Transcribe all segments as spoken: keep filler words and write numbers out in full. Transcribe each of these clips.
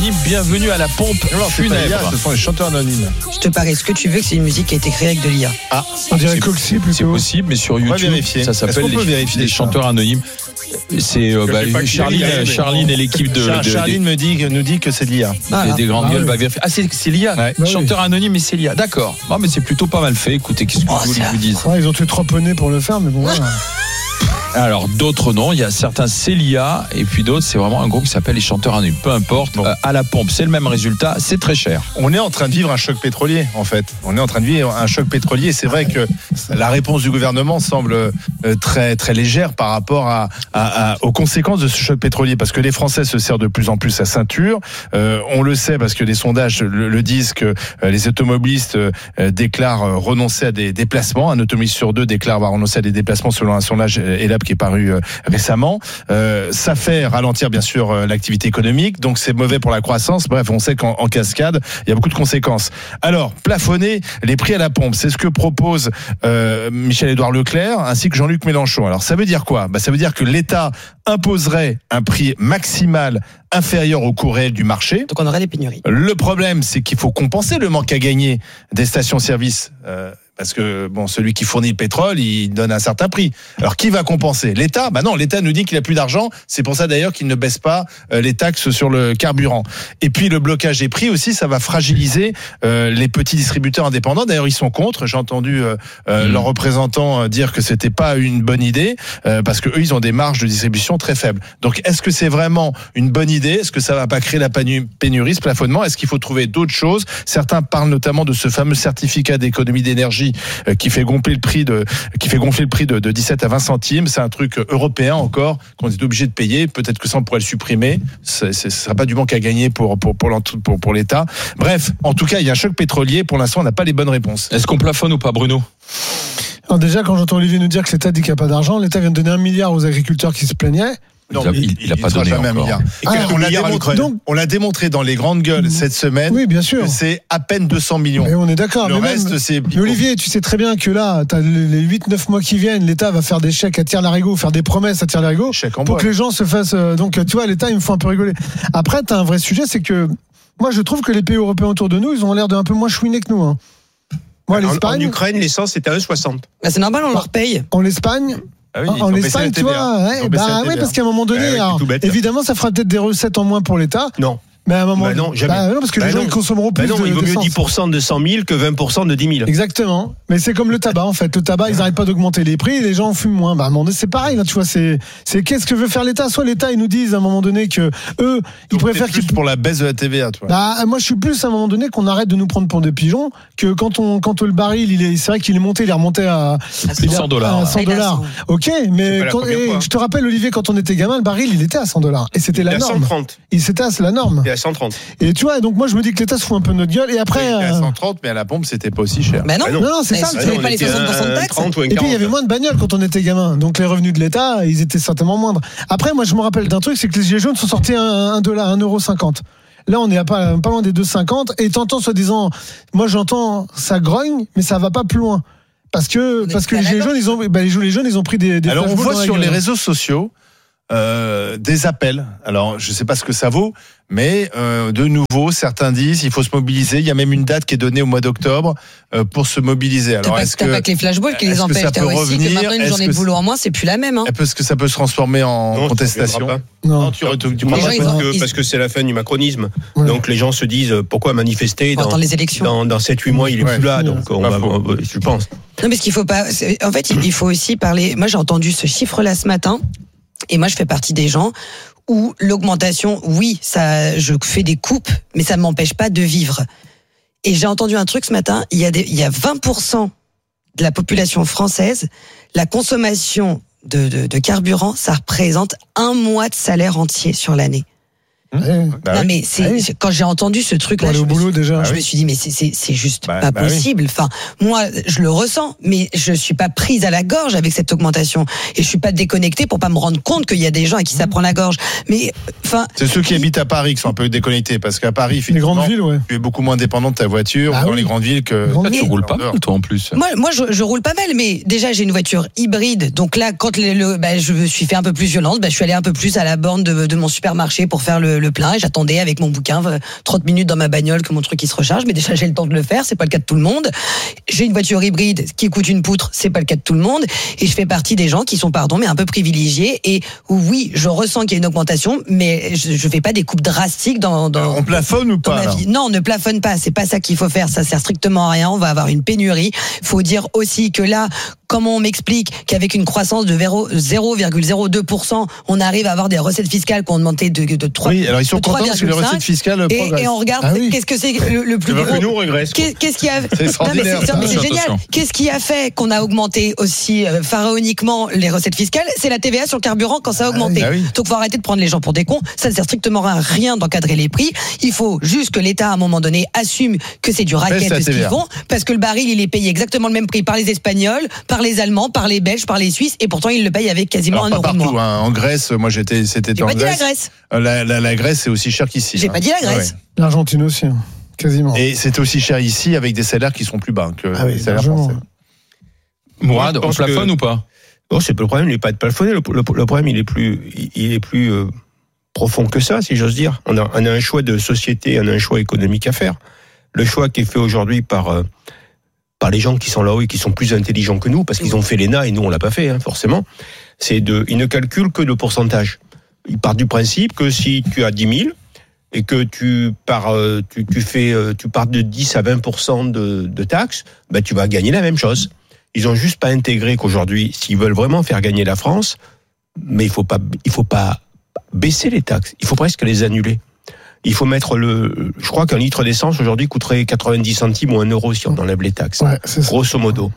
Bienvenue à la pompe Alors, funèbre. ce sont les chanteurs anonymes. Je te parie ce que tu veux que c'est une musique qui a été créée avec de l'I A. Ah, On dirait c'est, Coxy plutôt. c'est possible, mais sur va YouTube, vérifier. ça s'appelle Est-ce qu'on peut les, vérifier les ça chanteurs anonymes. C'est euh, bah, pas Charline, Charline, Charline et l'équipe de, Char- de- Charline me dit, nous dit que c'est de l'I A. Voilà. des, des grandes Ah gueules. oui. va vérifier. Ah, c'est, c'est l'I A. Ouais. Bah Chanteur anonyme, mais c'est l'I A. D'accord. Bon, mais c'est plutôt pas mal fait. Écoutez, qu'est-ce que Oh, vous voulez que ça- je vous dise? Ouais, ils ont tué trois poneys pour le faire, mais bon. Voilà. Alors, d'autres non. Il y a certains, c'est l'I A. Et puis d'autres, c'est vraiment un groupe qui s'appelle les chanteurs anonymes. Peu importe. Bon. Euh, à la pompe, c'est le même résultat. C'est très cher. On est en train de vivre un choc pétrolier, en fait. On est en train de vivre un choc pétrolier. Et c'est vrai que la réponse du gouvernement semble euh, très, très légère par rapport à, à, à, aux conséquences de ce choc pétrolier. Parce que les Français se serrent de plus en plus à ceinture. Euh, on le sait parce que les sondages le, le disent que euh, les automobilistes euh, déclarent euh, renoncer à des déplacements. Un automobiliste sur deux déclare avoir renoncé à des déplacements selon un sondage E L A B qui est paru euh, récemment. Euh, ça fait ralentir bien sûr euh, l'activité économique, donc c'est mauvais pour la croissance. Bref, on sait qu'en en cascade, il y a beaucoup de conséquences. Alors, plafonner les prix à la pompe, c'est ce que propose euh, Michel-Édouard Leclerc ainsi que Jean-Luc Mélenchon. Alors, ça veut dire quoi ? Bah, ça veut dire que l'État imposerait un prix maximal inférieur au coût réel du marché. Donc on aurait des pénuries. Le problème, c'est qu'il faut compenser le manque à gagner des stations-service. Euh, parce que bon, celui qui fournit le pétrole, il donne un certain prix. Alors qui va compenser ? L'État ? Bah non, l'État nous dit qu'il a plus d'argent. C'est pour ça d'ailleurs qu'il ne baisse pas euh, les taxes sur le carburant. Et puis le blocage des prix aussi, ça va fragiliser euh, les petits distributeurs indépendants. D'ailleurs, ils sont contre. J'ai entendu euh, euh, mmh. leurs représentants dire que c'était pas une bonne idée euh, parce que eux, ils ont des marges de distribution très faibles. Donc, est-ce que c'est vraiment une bonne idée ? Est-ce que ça va pas créer la pénurie, ce plafonnement ? Est-ce qu'il faut trouver d'autres choses ? Certains parlent notamment de ce fameux certificat d'économie d'énergie qui fait gonfler le prix de, qui fait gonfler le prix de, de dix-sept à vingt centimes. C'est un truc européen encore qu'on est obligé de payer. Peut-être que ça on pourrait le supprimer. C'est, c'est, ce sera pas du manque à gagner pour pour pour, pour pour l'État. Bref, en tout cas, il y a un choc pétrolier. Pour l'instant, on n'a pas les bonnes réponses. Est-ce qu'on plafonne ou pas, Bruno ? Alors déjà, quand j'entends Olivier nous dire que l'État dit qu'il n'y a pas d'argent, l'État vient de donner un milliard aux agriculteurs qui se plaignaient. Non, il, il, il a pas sera donné jamais encore. un milliard. Et Ah, on, l'a milliard démontré, donc, on l'a démontré dans les grandes gueules cette semaine. Oui, bien sûr. Que c'est à peine deux cents millions. Mais on est d'accord. Le mais reste, même, c'est. Mais Olivier, tu sais très bien que là, t'as les huit neuf mois qui viennent, l'État va faire des chèques à tire-larigot, faire des promesses à tire-larigot Chèque en pour bois. que les gens se fassent. euh, Donc, tu vois, l'État, il me faut un peu rigoler. Après, t'as un vrai sujet, c'est que moi, je trouve que les pays européens autour de nous, ils ont l'air d'un peu moins chouinés que nous. Hein. Moi, En, en l'Espagne, Ukraine, l'essence était à un euro soixante. Bah, c'est normal, on leur paye. en Espagne, Ah oui, ils en ont baissé Espagne, la tu T V A. vois, Ils ouais, ont baissé bah la oui, T V A. parce qu'à un moment donné, Ouais, ouais, alors, tout bête. évidemment, ça fera peut-être des recettes en moins pour l'État. Non. Mais à un moment Bah non, jamais. Bah non, parce que Bah les gens non. ils consommeront plus Ben non, de, il vaut mieux d'essence. dix pour cent de cent mille que vingt pour cent de dix mille. Exactement. Mais c'est comme le tabac, en fait. Le tabac, ils n'arrêtent pas d'augmenter les prix et les gens en fument moins. Bah, à un moment donné, c'est pareil, là, tu vois, c'est, c'est qu'est-ce que veut faire l'État? Soit l'État, ils nous disent à un moment donné que eux, ils Donc, préfèrent t'es plus qu'ils. pour la baisse de la T V A, toi. Bah, moi, je suis plus à un moment donné qu'on arrête de nous prendre pour des pigeons, que quand on, quand le baril, il est, c'est vrai qu'il est monté, il est remonté à, Plus de cent dollars. à cent dollars. Ok, mais pas la quand, première et fois. je te rappelle, Olivier, quand on était gamin, le baril, il était à cent dollars. Et c'était Il est la à cent norme. trente. Il c'était à la norme. Il est à cent trente. Et tu vois, donc moi, je me dis que l'État se fout un peu de notre gueule. Et après. Il était à euh, cent trente, mais à la pompe, c'était pas aussi cher. Bah non. Bah non. Non, non, c'est Mais ça. c'est- le Vous truc. avez pas les soixante pour cent de taxes trente ou un Et puis il y avait quarante. moins de bagnoles quand on était gamin, donc les revenus de l'État, ils étaient certainement moindres. Après, moi je me rappelle d'un truc, c'est que les gilets jaunes sont sortis à un dollar, un euro cinquante. Là, on est à pas, pas loin des deux cinquante. Et t'entends soi-disant, moi j'entends ça grogne, mais ça va pas plus loin. Parce que, On est parce que pas les gilets d'accord. jaunes, ils ont, bah, les gilets jaunes, ils ont pris des, des Alors on flashballs voit dans la sur gueule. les réseaux sociaux euh, des appels. Alors je sais pas ce que ça vaut, mais euh, de nouveau certains disent il faut se mobiliser. Il y a même une date qui est donnée au mois d'octobre euh, pour se mobiliser. T'as Alors pas, est-ce t'as que pas que les flashballs qui est-ce les que empêchent. ça T'as peut aussi revenir que maintenant une Est-ce journée que de boulot c'est- en moins, c'est plus la même. Hein. est-ce que ça peut se transformer en Non, contestation? ça Non. Non, tu, tu, tu Les crois gens, pas ils ça ont- Parce que, parce que c'est la fin du macronisme. Ouais. Donc les gens se disent euh, pourquoi manifester Pendant dans, les élections. dans, dans sept huit mois, il est Ouais. plus là. Donc on Pas va, faux. on va- je pense. Non, mais ce qu'il faut pas. c'est- En fait, il il faut aussi parler. Moi, j'ai entendu ce chiffre-là ce matin, et moi, je fais partie des gens où l'augmentation, oui, ça, je fais des coupes, mais ça ne m'empêche pas de vivre. Et j'ai entendu un truc ce matin. Il y a des, il y a vingt pour cent de la population française, la consommation de, de, de carburant, ça représente un mois de salaire entier sur l'année. Ouais. Bah non, oui. mais c'est, Ah oui. c'est- quand j'ai entendu ce Pour truc-là, aller je au me suis- boulot déjà. je me suis dit, mais c'est, c'est, c'est juste Bah, pas bah oui. possible. Enfin, moi, je le ressens, mais je suis pas prise à la gorge avec cette augmentation. Et je suis pas déconnectée pour pas me rendre compte qu'il y a des gens à qui ça prend la gorge. Mais, enfin. C'est ceux qui habitent à Paris qui sont un peu déconnectés parce qu'à Paris, Les finalement, grandes villes, ouais. tu es beaucoup moins dépendant de ta voiture Ah dans oui. les grandes villes que. Les grandes Toi, tu villes. roules pas mal, toi, en plus. Moi, moi je, je roule pas mal, mais déjà, j'ai une voiture hybride. Donc là, quand le, le- bah, je me suis fait un peu plus violente, bah, je suis allée un peu plus à la borne de, de mon supermarché pour faire le, le plein et j'attendais avec mon bouquin trente minutes dans ma bagnole que mon truc il se recharge. Mais déjà j'ai le temps de le faire, c'est pas le cas de tout le monde. J'ai une voiture hybride qui coûte une poutre, c'est pas le cas de tout le monde. Et je fais partie des gens qui sont, pardon, mais un peu privilégiés. Et oui, je ressens qu'il y a une augmentation, mais je, je fais pas des coupes drastiques dans. dans on plafonne ou dans pas ma vie. Non, on ne plafonne pas. C'est pas ça qu'il faut faire. Ça sert strictement à rien. On va avoir une pénurie. Faut dire aussi que là, comment on m'explique qu'avec une croissance de zéro virgule zéro deux pour cent, on arrive à avoir des recettes fiscales qui ont augmenté de, de trois. Oui, alors ils sont contents parce que les recettes fiscales et, progressent. et on regarde, ah oui. qu'est-ce que c'est le, le plus Tu veux gros. que nous régresse, quoi. Qu'est-ce qui a. C'est extraordinaire. Non, mais c'est, mais c'est Attention. génial. Qu'est-ce qui a fait qu'on a augmenté aussi euh, pharaoniquement les recettes fiscales? C'est la T V A sur le carburant quand ça a augmenté. Ah oui. Donc faut arrêter de prendre les gens pour des cons. Ça ne sert strictement à rien d'encadrer les prix. Il faut juste que l'État à un moment donné assume que c'est du Baisse racket la ce qu'ils T V A. font, parce que le baril il est payé exactement le même prix par les Espagnols, par les Allemands, par les Belges, par les Suisses, et pourtant ils le payent avec quasiment Alors, un pas euro de partout, moins. hein. En Grèce, moi j'étais, c'était J'ai en pas dit la Grèce. Grèce. La, la, la Grèce c'est aussi cher qu'ici. J'ai hein. pas dit la Ah Grèce. ouais. L'Argentine aussi, hein. Quasiment. Et c'est aussi cher ici avec des salaires qui sont plus bas que Ah oui, les salaires largement. français. Mourad, je on pense plafonne que- ou pas? Oh, c'est le problème, il n'est pas de plafonner. Le, le, le problème, il est plus, il est plus euh, profond que ça, si j'ose dire. On a, on a un choix de société, on a un choix économique à faire. Le choix qui est fait aujourd'hui par euh, par les gens qui sont là-haut et qui sont plus intelligents que nous, parce qu'ils ont fait l'E N A et nous on l'a pas fait, hein, forcément. C'est de, ils ne calculent que le pourcentage. Ils partent du principe que si tu as dix mille et que tu pars, euh, tu, tu fais, euh, tu pars de dix à vingt pour cent de, de taxes, ben tu vas gagner la même chose. Ils ont juste pas intégré qu'aujourd'hui, s'ils veulent vraiment faire gagner la France, mais il faut pas, il faut pas baisser les taxes. Il faut presque les annuler. Il faut mettre le, je crois qu'un litre d'essence aujourd'hui coûterait quatre-vingt-dix centimes ou un euro si on enlève les taxes. Ouais, c'est ça. Grosso modo.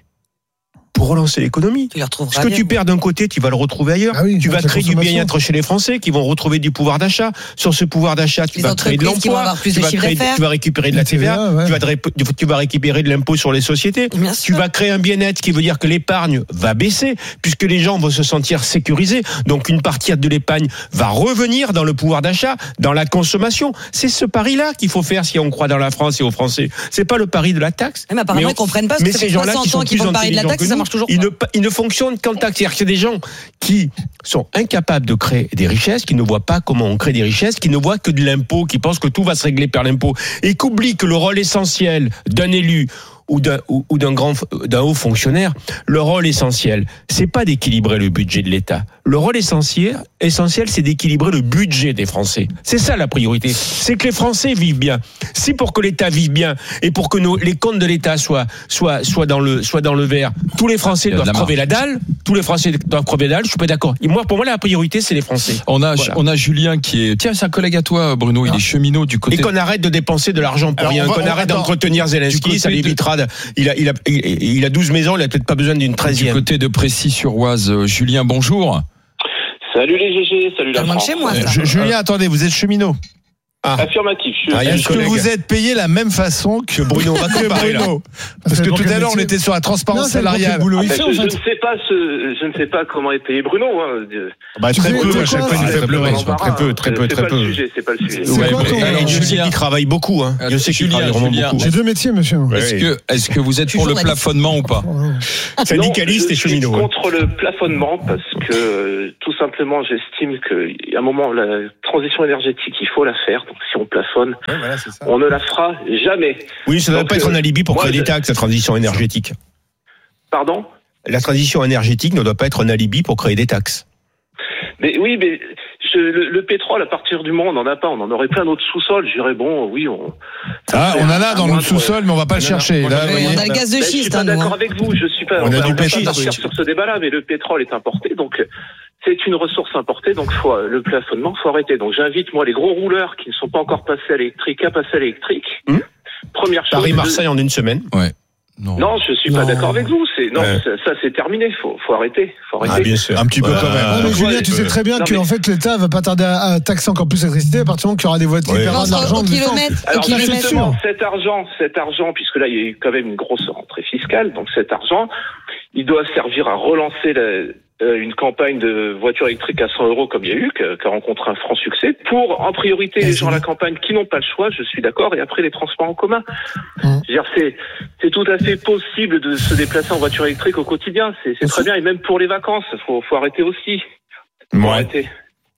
Pour relancer l'économie. Tu les retrouveras Ce que bien. tu perds d'un côté, tu vas le retrouver ailleurs. Ah oui, tu vas avec la créer du consommation. bien-être chez les Français qui vont retrouver du pouvoir d'achat. Sur ce pouvoir d'achat, tu Les vas créer de entreprises qui vont l'emploi, avoir plus tu de vas chiffre créer- d'affaires. tu vas récupérer de la La T V A, T V A, ouais. tu, vas, te- tu vas récupérer de l'impôt sur les sociétés. Bien Tu sûr. vas créer un bien-être qui veut dire que l'épargne va baisser puisque les gens vont se sentir sécurisés. Donc une partie de l'épargne va revenir dans le pouvoir d'achat, dans la consommation. C'est ce pari-là qu'il faut faire si on croit dans la France et aux Français. C'est pas le pari de la taxe. Mais apparemment, on- ils comprennent pas, parce mais que ça ces fait gens-là qui soixante sont ans qu'ils plus font parler de la intelligents taxe, que ça nous, marche toujours ils pas. ne, ils ne fonctionnent qu'en taxe. C'est-à-dire que c'est des gens qui sont incapables de créer des richesses, qui ne voient pas comment on crée des richesses, qui ne voient que de l'impôt, qui pensent que tout va se régler par l'impôt, et qui oublient que le rôle essentiel d'un élu ou d'un ou, ou d'un grand d'un haut fonctionnaire, le rôle essentiel, c'est pas d'équilibrer le budget de l'État. Le rôle essentiel, essentiel, c'est d'équilibrer le budget des Français. C'est ça la priorité. C'est que les Français vivent bien. Si pour que l'État vive bien et pour que nos, les comptes de l'État soient soient soient dans le soient dans le vert, tous les Français Il y a de doivent la crever marge. la dalle. Tous les Français doivent crever la dalle. Je suis pas d'accord. Et moi, pour moi, la priorité, c'est les Français. On a, Voilà. on a Julien qui est, tiens, c'est un collègue à toi, Bruno, il Ah. est cheminot du côté. Et qu'on arrête de dépenser de l'argent pour Alors, rien, on va- qu'on on- arrête attends. d'entretenir Du Zelensky, côté ça de- l'évitera. de- Il a, il a, il, il a douze maisons, il a peut-être pas besoin d'une Du treizième. côté de Précy-sur-Oise, Euh, Julien, bonjour. Salut les G G, salut la Pas loin de France. chez moi, ça. Je- Julien, attendez, vous êtes cheminot. Affirmatif. Je Ah, il y a Est-ce que collègue. vous êtes payé la même façon que Bruno, on va que comparer, là. Bruno? Parce que tout à l'heure, on était sur la transparence salariale. boulot En il fait, fait, je, en je fait. ne sais pas ce, je ne sais pas comment est payé Bruno. Hein. Bah, Tu très sais, peu, tu à sais chaque quoi, fois, il nous c'est- fait pleurer. c'est- très peu, très peu, C'est très pas peu. le sujet, c'est pas le sujet. C'est Ouais, quoi mais- ton- et Dieu sait Julien- qu'il travaille beaucoup. Hein. Dieu sait qu'il Julien, travaille vraiment Julien, beaucoup. J'ai deux métiers, monsieur. Ouais. Est-ce que, est-ce que vous êtes Tu pour le journaliste. plafonnement ou pas? Syndicaliste Non, et je suis cheminot. hein. contre le plafonnement parce que euh, tout simplement, j'estime qu'à un moment, la transition énergétique, il faut la faire. Donc, si on plafonne, Ouais, voilà, c'est ça. on ne la fera jamais. Oui, ça ne doit Donc, pas être un euh, alibi pour moi, créer je- des taxes, la transition énergétique. Pardon? La transition énergétique ne doit pas être un alibi pour créer des taxes. Mais oui, mais je, le, le pétrole, à partir du moment où on n'en a pas, on en aurait plein d'autres sous-sols. Je dirais, bon, oui, on... Ah, on en a dans À moins notre sous-sol, mais on va pas le Non, chercher. non, Là, on vous a- voyez. On a le gaz de Ben, je suis schiste, pas hein, nous, d'accord hein. avec vous. Je suis pas. On a va- du va pas pétrole, partir oui. sur ce débat-là, mais le pétrole est importé, donc euh, c'est une ressource importée, donc faut, euh, le plafonnement, faut arrêter. Donc j'invite moi les gros rouleurs qui ne sont pas encore passés à l'électrique à passer à l'électrique. Hum. Première chose. Paris-Marseille en une semaine. Non. Non, je suis pas Non. d'accord avec vous. C'est non, Ouais. ça, ça, c'est terminé. Faut, faut arrêter. Faut arrêter. Ah, bien sûr. Un petit peu Ouais. quand même. Non, mais Euh, Julien, ouais, tu sais très bien non, que mais- en fait, l'État va pas tarder à, à taxer encore plus l'électricité à partir du moment qu'il y aura des voitures, Ouais. il paiera de Non, l'argent. au de l'essence. kilomètre, au Alors kilomètre. justement, cet argent, cet argent, puisque là il y a eu quand même une grosse rentrée fiscale, donc cet argent, il doit servir à relancer la- euh, une campagne de voitures électriques à cent euros comme il y a eu, qui a, qui a rencontré un franc succès, pour en priorité les gens à la campagne qui n'ont pas le choix, je suis d'accord, et après les transports en commun. Hum. Je veux dire, c'est c'est tout à fait possible de se déplacer en voiture électrique au quotidien, c'est c'est très bien, et même pour les vacances, faut faut arrêter aussi. Faut Ouais. arrêter.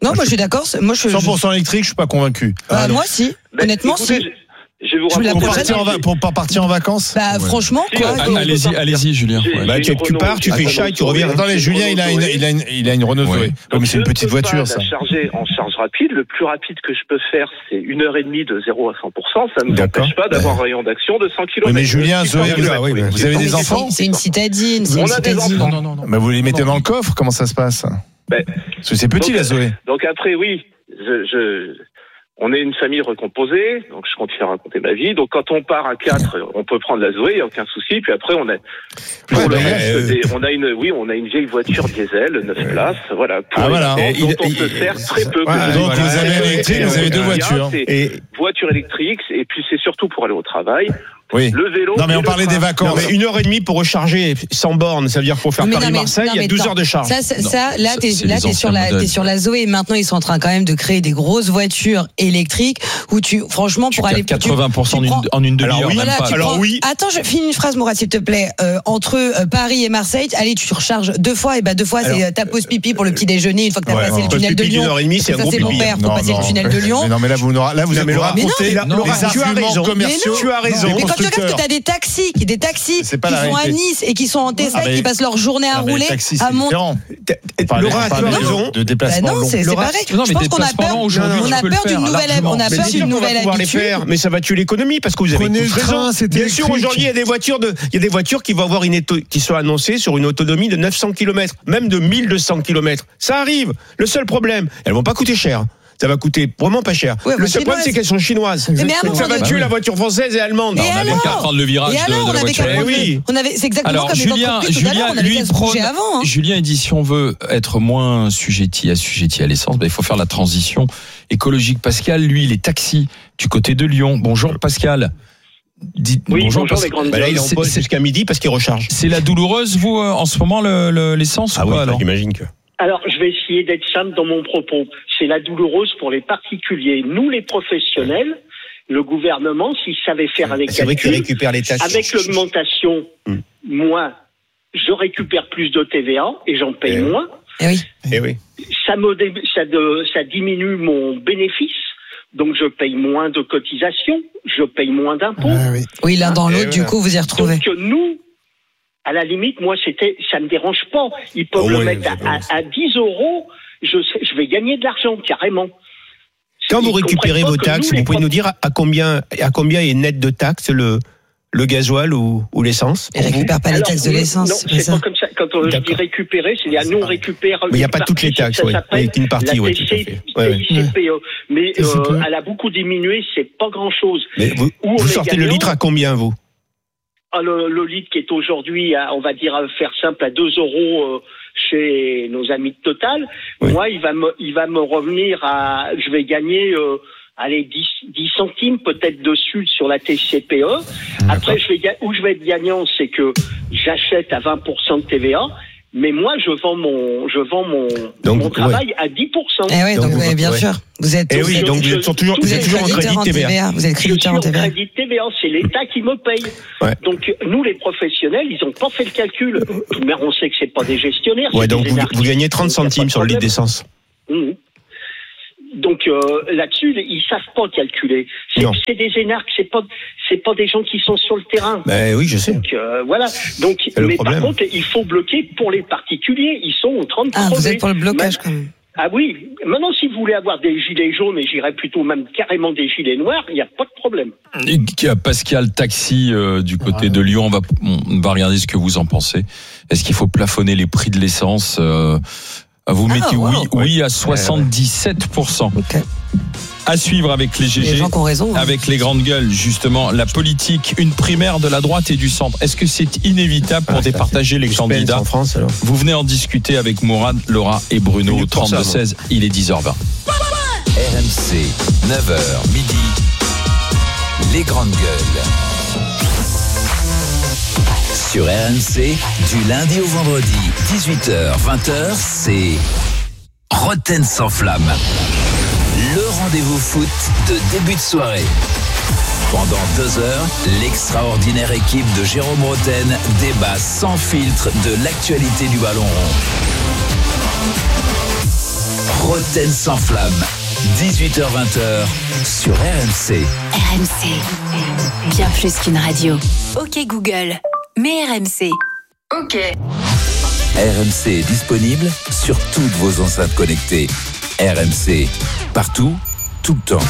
Non, moi je suis d'accord. c'est- Moi je. cent pour cent électrique, je suis pas convaincu. Bah, moi si. Ben, Honnêtement écoutez, si. je- Je vais vous Je vous la raconter- Pour partir en va- pour pas partir en vacances. Bah franchement Si, quoi. ah, donc- Allez-y, allez-y, Julien. J'ai- Ouais. Bah, j'ai tu, une tu pars, tu Renault, fais j'ai chat et une tu reviens. Renault Attendez, Zoé. Julien, il a une, il a une, il a une Renault Ouais. Zoé. Ouais, Donc, mais c'est une je petite peux pas voiture, ça. La charger en charge rapide. Le plus rapide que je peux faire, c'est une heure et demie de zéro à cent pour cent. Ça ne nous D'accord. empêche pas d'avoir un rayon d'action de cent kilomètres. Oui, mais Julien, Zoé, Ah, vous, oui, mais vous avez Oui, des c'est- enfants? C'est une citadine. C'est On une a des citadine. enfants. Non, non, non. Bah, vous les mettez dans le coffre? Comment ça se passe? Ben, Parce que c'est petit, donc, la Zoé. Donc après, oui, je, je, on est une famille recomposée, donc je continue à raconter ma vie. Donc quand on part à quatre, on peut prendre la Zoé, y a aucun souci. Puis après, on a, pour Ouais, le mais, reste, euh, des- on a une, oui, on a une vieille voiture diesel, neuf places, voilà. Pour Ah, les voilà. enfants, Et dont il- on il- se sert très peu. voilà, que je- Donc, voilà. vous avez Et- électrique, et- vous avez deux et- voitures. C'est Et voiture électrique, et puis c'est surtout pour aller au travail. Oui. Le vélo. Non, mais et on le parlait train. des non, vacances. mais une heure et demie pour recharger sans borne, ça veut dire pour faire Mais non, mais- Paris-Marseille, non, il y a mais douze attends. heures de charge. Ça, ça, Non, ça, là, ça, t'es, c'est là, les t'es sur anciens la, modèles. t'es sur la Zoé. Et maintenant, ils sont en train quand même de créer des grosses voitures électriques où tu, franchement, pour aller. tu- quatre-vingts pour cent tu prends- en une demi-heure. Alors oui, même Voilà, pas. tu Alors prends- oui. Attends, je finis une phrase, Mourad, s'il te plaît. Euh, entre euh, Paris et Marseille, allez, tu recharges deux fois. Et bah deux fois, Alors, c'est euh, ta pause pipi pour le petit déjeuner. Une fois que t'as ouais, passé non. le tunnel de Pause pipi Lyon. d'une heure et demie, c'est un Ça, gros c'est mon pipi. père. Faut Non, passer non. le tunnel de Lyon. Mais non, mais là, vous, n'aurez- là, vous Non, mais vous Laura, racontez mais non, des Laura, tu as arguments raison. commerciaux. Tu as raison. des Mais quand tu regardes que constructeurs. t'as des taxis, des taxis C'est qui pas la sont à réalité. Nice et qui sont en Tesla, Ah, mais- qui passent leur journée à Ah, mais rouler les taxis, à c'est Mont. différent. On parle- Laura, on tu parle as de- raison. De Bah déplacements non, longs. c'est c'est Laura, pareil. non, Je mais pense des qu'on a déplacements peur, longs, aujourd'hui, on tu a peux le peur faire d'une nouvelle, largement. on a Mais peur bien sûr d'une qu'on va nouvelle pouvoir les habitude. faire, mais ça va tuer l'économie parce que vous avez Prenez tous le raison. train, c'est Bien sûr, électrique. aujourd'hui, il y a des voitures de, il y a des voitures qui vont avoir une éto- qui sont annoncées sur une autonomie de neuf cents kilomètres, même de mille deux cents kilomètres. Ça arrive. Le seul problème, elles vont pas coûter cher. Ça va coûter vraiment pas cher. Ouais, le bah, seul problème, chinoises. c'est qu'elles sont chinoises. Mais à un moment Ça va donné- tuer Bah la oui. voiture française et allemande. Et On avait alors qu'à prendre le virage Et de, alors, de on la avait voiture qu'à Eh prendre électrique. oui. le- on avait, c'est exactement Alors comme les Julien, entreprises tout à l'heure, Julien, on avait lui qu'à se bouger prône- avant. hein. Julien il dit si on veut être moins assujetti, assujetti à l'essence, ben, il faut faire la transition écologique. Pascal, lui, il est taxi du côté de Lyon. Bonjour Pascal. Dites, Oui, bonjour, Pascal. les grandes Bah là, il est en C'est- pause c'est- jusqu'à midi parce qu'il recharge. C'est la douloureuse, vous, euh, en ce moment, le- le- l'essence Ah ou oui, pas, alors j'imagine que. Alors, je vais essayer d'être simple dans mon propos. C'est la douloureuse pour les particuliers. Nous, les professionnels, le gouvernement, s'il savait faire les C'est vrai qu'il calculs, récupère les taxes. avec l'augmentation, Hmm. moi, je récupère plus de T V A et j'en paye Eh oui. moins. Eh oui. Eh oui. Ça, me dé- ça, de- ça diminue mon bénéfice. Donc, je paye moins de cotisations, je paye moins d'impôts. Ah oui. Oui, l'un dans Et l'autre, du voilà. coup, vous y retrouvez. Donc, nous, à la limite, moi, c'était, ça me dérange pas. Ils peuvent Au le moins, mettre vous à, avez à, à dix euros. Je, sais- je vais gagner de l'argent, carrément. Quand Ils vous récupérez comprennent vos pas que taxes, nous, les vous pouvez pro- nous dire à combien, à combien est net de taxes le, le gasoil ou, ou l'essence Et pour vous récupère pas les Alors, taxes de non, l'essence. Non, c'est pas c'est ça. pas comme ça. Quand on, je dis D'accord. récupérer, c'est-à-dire nous on récupère. Mais il n'y a une pas toutes les partie, taxes, ça oui. s'appelle Oui, qu'une partie, la oui, tout à T C- fait. Ouais, ouais. T I C P E. Mais T C P E. euh, elle a beaucoup diminué, c'est pas grand-chose. Mais vous, Où on vous est sortez le gagnant. litre à combien, vous Ah, le, le litre qui est aujourd'hui, à, on va dire, à faire simple, à deux euros euh, chez nos amis de Total, Oui. moi, il va me, il va me revenir à, je vais gagner, euh, allez, dix, dix centimes peut-être dessus sur la T C P E. Après, je vais, ga- où je vais être gagnant, c'est que j'achète à vingt pour cent de T V A, mais moi, je vends mon, je vends mon, Donc, mon ouais. travail à dix pour cent. Eh oui, Donc, donc, vous- ouais, bien ouais. sûr. Vous êtes, Eh vous oui, êtes- donc vous je- êtes toujours, vous vous êtes êtes toujours en crédit créditeur de T V A. T V A. Vous êtes Je suis créditeur en en T V A. crédit T V A, c'est l'État qui me paye. Ouais. Donc nous, les professionnels, ils n'ont pas fait le calcul. Mais on sait que c'est pas des gestionnaires. Ouais, c'est donc des vous, énarques. vous gagnez trente Donc, y a pas centimes de sur le litre problème. d'essence. Mmh. Donc euh, là-dessus, ils savent pas calculer. C'est, Non. c'est des énarques, c'est pas, c'est pas des gens qui sont sur le terrain. Ben oui, je sais. Donc euh, voilà. Donc, le mais problème. par contre, il faut bloquer pour les particuliers. Ils sont en train de Ah, vous crever. êtes pour le blocage, Ma- quand même. Ah oui. Maintenant, si vous voulez avoir des gilets jaunes, et j'irais plutôt même carrément des gilets noirs, il n'y a pas de problème. Et Pascal, taxi euh, du côté de Lyon, on va, on va regarder ce que vous en pensez. Est-ce qu'il faut plafonner les prix de l'essence euh, Vous Ah, mettez wow. oui, oui à soixante-dix-sept pour cent. Ok. À suivre avec les G Les G. gens qui ont raison. hein. Avec les grandes gueules, justement, la politique, une primaire de la droite et du centre. Est-ce que c'est inévitable pour Ah, ça départager les Suspense candidats en France, alors. Vous venez en discuter avec Mourad, Laura et Bruno Venu au pour ça, trente-deux seize. Il est dix heures vingt. R M C, neuf heures midi, les grandes gueules. Sur R M C, du lundi au vendredi, dix-huit heures, vingt heures, c'est Roten sans flamme. Le rendez-vous foot de début de soirée. Pendant deux heures, l'extraordinaire équipe de Jérôme Roten débat sans filtre de l'actualité du ballon rond. Roten sans flamme. dix-huit heures vingt sur R M C. R M C. Bien plus qu'une radio. Ok Google. Mais R M C. Ok. R M C est disponible sur toutes vos enceintes connectées. R M C, partout, tout le temps.